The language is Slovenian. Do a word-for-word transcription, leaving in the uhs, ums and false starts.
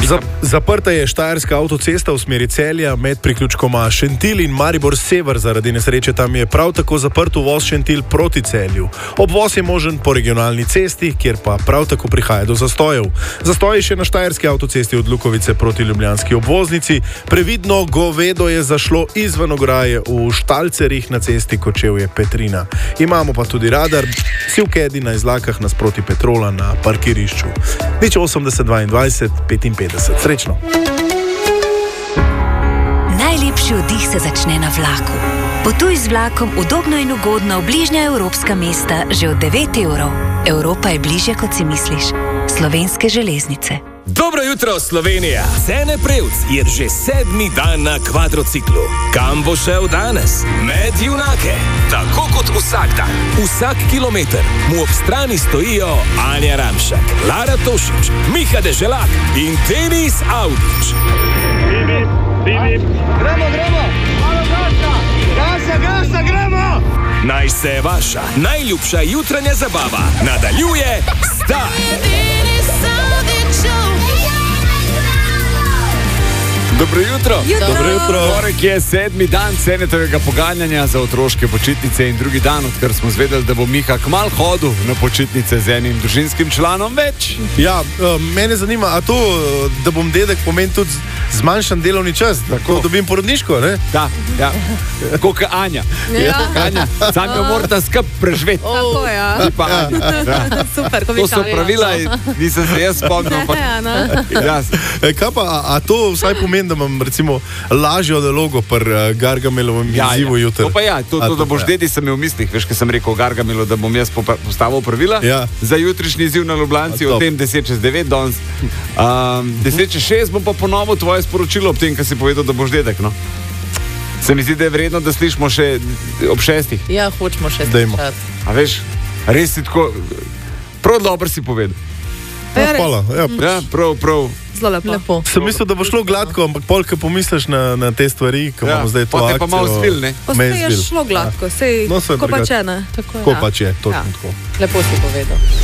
Zap, zaprta je štajerska avtocesta v smeri Celja med priključkoma Šentilj in Maribor Sever. Zaradi nesreče tam je prav tako zaprt uvoz Šentilj proti Celju. Obvoz je možen po regionalni cesti, kjer pa prav tako prihaja do zastojev. Zastoji še na štajerski avtocesti od Lukovice proti ljubljanski obvoznici. Previdno govedo je zašlo izven ograje v Štalcerih na cesti Kočevje-Petrina. Imamo pa tudi radar, si v kedi na izlakah nasproti Petrola na parkirišču. Nič osemdeset dvaindvajset petinpetdeset. Srečno! Najlepši oddih se začne na vlaku. Potuj z vlakom udobno in ugodno v bližnja evropska mesta že od devet evrov. Evropa je bližje, kot si misliš. Slovenske železnice. Dobro jutro, Slovenija! Cene Prevc je že sedmi dan na kvadrociklu. Kam bo šel danes? Med junake. Tako kot vsak dan, vsak kilometr mu ob strani stojijo Anja Ramšak, Lara Tošič, Miha Deželak in Denis Audić. Bibip, bibip. Gremo, gremo! Malo gasa! Gasa, gasa, gremo! Naj se vaša najljubša jutranja zabava nadaljuje zdaj! Dobro jutro. Jutro. Dobro jutro. Torek je sedmi dan Cenetovega poganjanja za otroške počitnice in drugi dan, odkar smo zvedeli, da bo Miha kmalu hodil na počitnice z enim družinskim članom več. Ja, mene zanima, a to, da bom dedek, pomeni tudi zmanjšan delovni čas, tako dobim porodniško, ne? Da, ja. Tako kot Anja. Ja. Anja, sam jo morata skup preživeti. Tako, ja. Ti pa Anja. Ja. Super, ko To so pravila in nisem se jaz spomnil. ampak- Ja, no. Ja. E, kaj pa, a, a to vsaj pomeni, da imam recimo lažjo nalogo pri uh, Gargamelovem Ja, izzivu ja. jutri? To pa ja, to, A, to, da pa boš ja. dedi, sem imel v mislih, veš, kaj sem rekel o Gargamelu, da bom jaz popa- postavil pravila Ja. za jutrišnji izziv na Ljubljanci, A, o top. tem deset čez devet danes. Um, deset čez šest bom pa ponovil tvoje sporočilo ob tem, kar si povedal, da boš dedek, no? Se mi zdi, da je vredno, da slišimo še ob šestih. Ja, hočemo še Dajmo. slišati. A veš, res si tako, prav dobro si povedal. Ja, hvala. Ja, Ja, prav, prav. Zelo lepo. lepo. sem mislil, da bo šlo gladko, ampak pol, ko pomisliš na, na te stvari, ko Ja, imamo zdaj to pa te akcijo... pa malo zvil, ne? Pa me se je zvil. šlo gladko, sej, No, saj ko pa drugače. če ne. Tako, Ko ja. pač je, točno Ja. tako. Lepo si povedal.